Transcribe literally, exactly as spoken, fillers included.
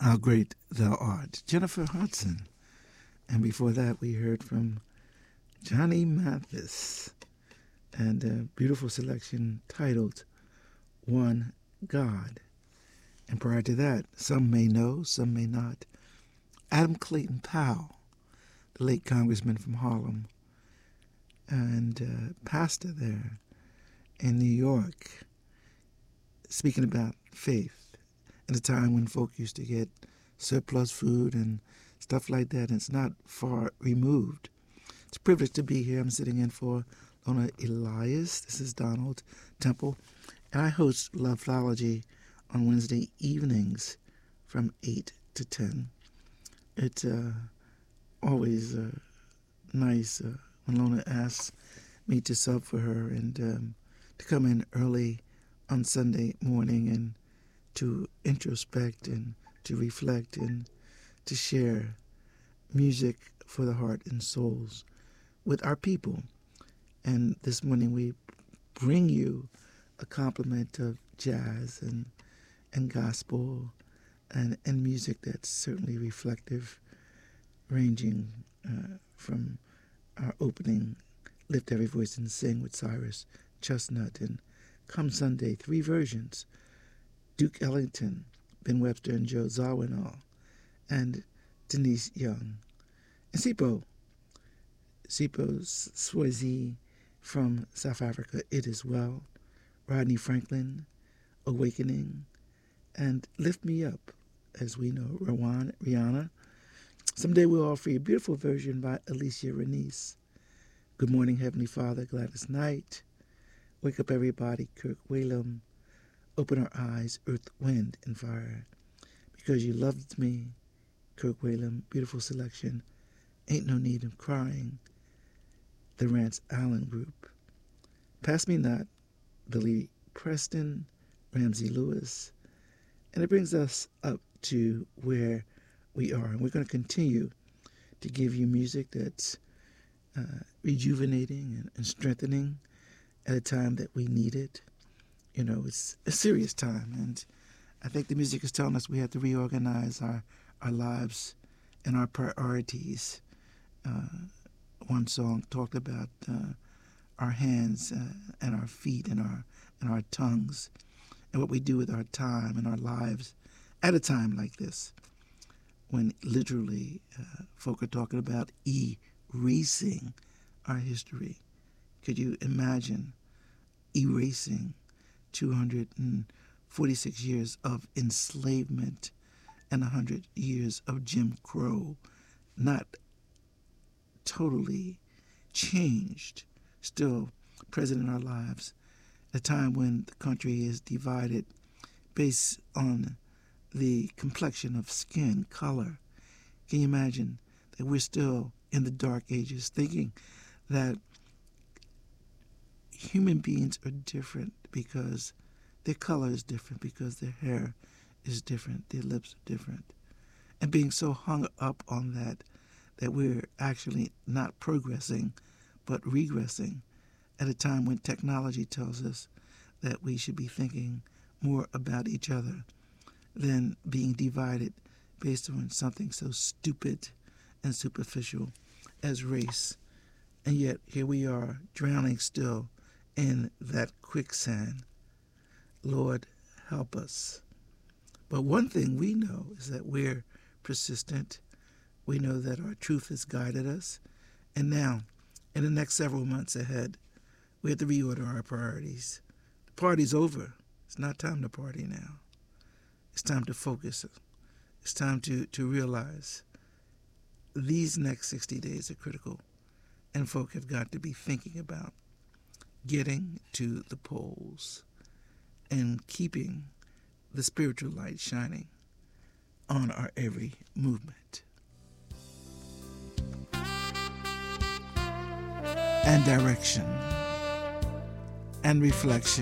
How Great Thou Art, Jennifer Hudson. And before that, we heard from Johnny Mathis and a beautiful selection titled One God. And prior to that, some may know, some may not, Adam Clayton Powell, the late congressman from Harlem and uh, pastor there in New York, speaking about faith at a time when folk used to get surplus food and stuff like that, and it's not far removed. It's a privilege to be here. I'm sitting in for Lona Elias. This is Donald Temple, and I host Loveology on Wednesday evenings from eight to ten. It's uh, always uh, nice uh, when Lona asks me to sub for her and um, to come in early on Sunday morning and to introspect and to reflect and to share music for the heart and souls with our people. And this morning we bring you a complement of jazz and and gospel and, and music that's certainly reflective, ranging uh, from our opening Lift Every Voice and Sing with Cyrus Chestnut, and Come Sunday, three versions, Duke Ellington, Ben Webster and Joe Zawinul, and Denise Young. And Sipho, Sipho Swayze from South Africa, It Is Well, Rodney Franklin, Awakening, and Lift Me Up, as we know, Rowan, Rihanna. Someday We'll All Free, a beautiful version by Alicia Renice. Good Morning, Heavenly Father, Gladys Knight. Wake Up Everybody, Kirk Whalum. Open Our Eyes, Earth, Wind, and Fire. Because You Loved Me, Kirk Whalum, beautiful selection. Ain't No Need of Crying, the Rance Allen Group. Pass Me Not, Billy Preston, Ramsey Lewis. And it brings us up to where we are. And we're going to continue to give you music that's uh, rejuvenating and, and strengthening at a time that we need it. You know, it's a serious time. And I think the music is telling us we have to reorganize our, our lives and our priorities. Uh, one song talked about uh, our hands uh, and our feet and our and our tongues and what we do with our time and our lives at a time like this, when literally uh, folk are talking about erasing our history. Could you imagine erasing two hundred forty-six years of enslavement and one hundred years of Jim Crow, not totally changed, still present in our lives, at a time when the country is divided based on the complexion of skin color? Can you imagine that we're still in the dark ages, thinking that human beings are different because their color is different, because their hair is different, their lips are different, and being so hung up on that that we're actually not progressing but regressing at a time when technology tells us that we should be thinking more about each other than being divided based on something so stupid and superficial as race. And yet here we are, drowning still in that quicksand. Lord, help us. But one thing we know is that we're persistent. We know that our truth has guided us. And now, in the next several months ahead, we have to reorder our priorities. The party's over. It's not time to party now. It's time to focus. It's time to, to realize these next sixty days are critical, and folk have got to be thinking about getting to the polls and keeping the spiritual light shining on our every movement and direction and reflection